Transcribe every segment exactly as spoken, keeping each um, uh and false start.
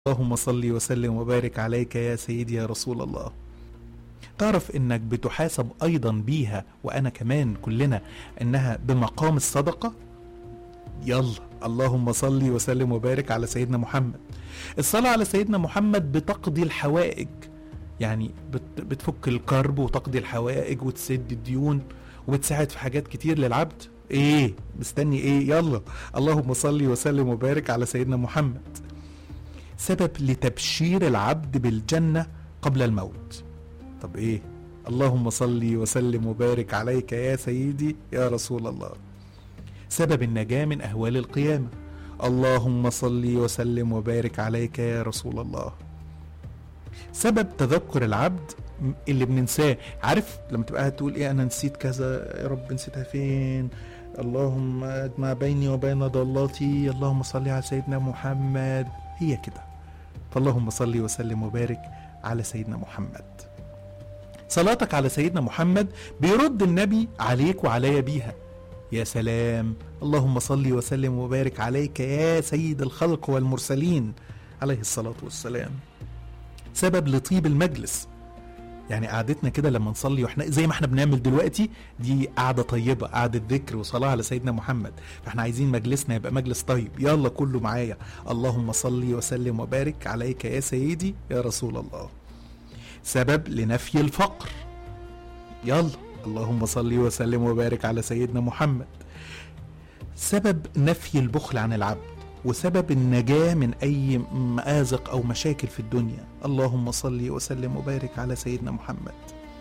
اللهم صل وسلم وبارك عليك يا سيدي يا رسول الله. تعرف انك بتحاسب ايضا بيها وانا كمان كلنا انها بمقام الصدقة. يلا اللهم صل وسلم وبارك على سيدنا محمد. الصلاة على سيدنا محمد بتقضي الحوائج، يعني بت بتفك الكرب وتقضي الحوائج وتسد الديون وبتساعد في حاجات كتير للعبد. ايه مستني ايه؟ يلا اللهم صل وسلم وبارك على سيدنا محمد. سبب لتبشير العبد بالجنة قبل الموت. طب ايه؟ اللهم صل وسلم وبارك عليك يا سيدي يا رسول الله. سبب النجاة من أهوال القيامة. اللهم صل وسلم وبارك عليك يا رسول الله. سبب تذكر العبد اللي بننساه. عارف لما تبقى تقول ايه؟ انا نسيت كذا، يا رب نسيتها فين؟ اللهم ما بيني وبين ضلاتي، اللهم صل على سيدنا محمد. هي كده. فاللهم صل وسلم وبارك على سيدنا محمد. صلاتك على سيدنا محمد بيرد النبي عليك وعليا بيها. يا سلام، اللهم صل وسلم وبارك عليك يا سيد الخلق والمرسلين عليه الصلاة والسلام. سبب لطيب المجلس، يعني قعدتنا كده لما نصلي واحنا زي ما احنا بنعمل دلوقتي دي قعدة طيبة، قعدة ذكر وصلاة على سيدنا محمد، فاحنا عايزين مجلسنا يبقى مجلس طيب. يلا كله معايا، اللهم صل وسلم وبارك عليك يا سيدي يا رسول الله. سبب لنفي الفقر. يلا اللهم صل وسلم وبارك على سيدنا محمد. سبب نفي البخل عن العبد، وسبب النجاة من أي مآزق أو مشاكل في الدنيا. اللهم صل وسلم وبارك على سيدنا محمد.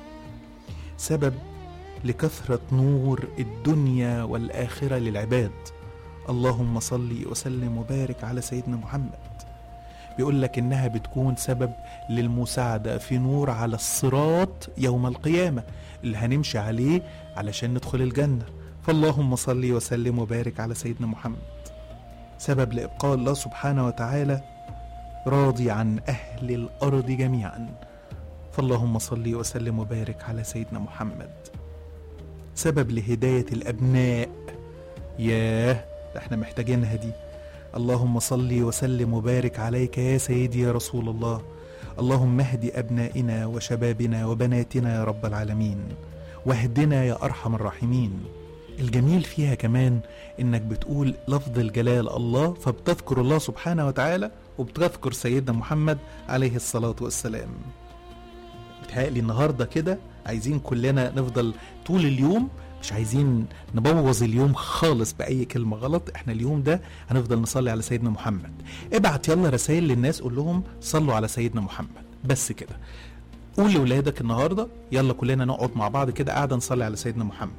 سبب لكثرة نور الدنيا والآخرة للعباد. اللهم صل وسلم وبارك على سيدنا محمد. بيقول لك إنها بتكون سبب للمساعدة في نور على الصراط يوم القيامة اللي هنمشي عليه علشان ندخل الجنة. فاللهم صل وسلم وبارك على سيدنا محمد. سبب لإبقاء الله سبحانه وتعالى راضي عن أهل الأرض جميعا. فاللهم صل وسلم وبارك على سيدنا محمد. سبب لهداية الأبناء. ياه، احنا محتاجينها دي. اللهم صل وسلم وبارك عليك يا سيدي يا رسول الله. اللهم اهد أبنائنا وشبابنا وبناتنا يا رب العالمين، واهدنا يا أرحم الراحمين. الجميل فيها كمان انك بتقول لفظ الجلال الله، فبتذكر الله سبحانه وتعالى وبتذكر سيدنا محمد عليه الصلاة والسلام. بتهيألي النهاردة كده عايزين كلنا نفضل طول اليوم، مش عايزين نبوظ اليوم خالص بأي كلمة غلط. احنا اليوم ده هنفضل نصلي على سيدنا محمد. ابعت يلا رسائل للناس، قول لهم صلوا على سيدنا محمد، بس كده. قول لأولادك النهاردة يلا كلنا نقعد مع بعض كده قاعدة نصلي على سيدنا محمد.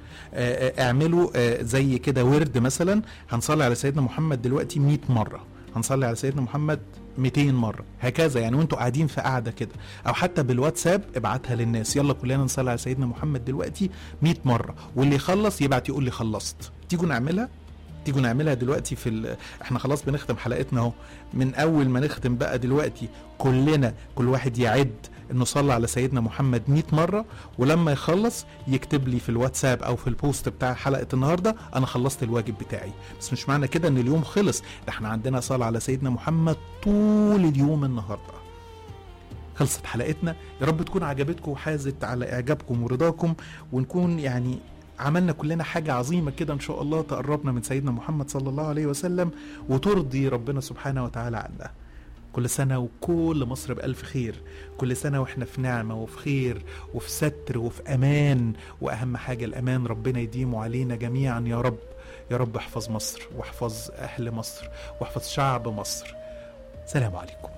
اعملوا زي كده ورد، مثلا هنصلي على سيدنا محمد دلوقتي مئة مرة، هنصلي على سيدنا محمد مئتين مرة، هكذا يعني. وانتوا قاعدين في قاعدة كده، او حتى بالواتساب ابعتها للناس، يلا كلنا نصلي على سيدنا محمد دلوقتي مئة مرة، واللي يخلص يبعت يقول لي خلصت. تيجوا نعملها تيجوا نعملها دلوقتي في ال... احنا خلاص بنختم حلقتنا اهو. من اول ما نختم بقى دلوقتي كلنا كل واحد يعد انه صلى على سيدنا محمد مئة مرة، ولما يخلص يكتب لي في الواتساب او في البوست بتاع حلقة النهاردة انا خلصت الواجب بتاعي. بس مش معنى كده ان اليوم خلص، ده احنا عندنا صلاة على سيدنا محمد طول اليوم النهاردة. خلصت حلقتنا، يا رب تكون عجبتكم وحازت على اعجابكم ورضاكم، ونكون يعني عملنا كلنا حاجة عظيمة كده ان شاء الله تقربنا من سيدنا محمد صلى الله عليه وسلم وترضي ربنا سبحانه وتعالى عنا. كل سنة وكل مصر بألف خير، كل سنة واحنا في نعمة وفي خير وفي ستر وفي أمان، وأهم حاجة الأمان، ربنا يديمه علينا جميعا يا رب. يا رب احفظ مصر واحفظ أهل مصر واحفظ شعب مصر. سلام عليكم.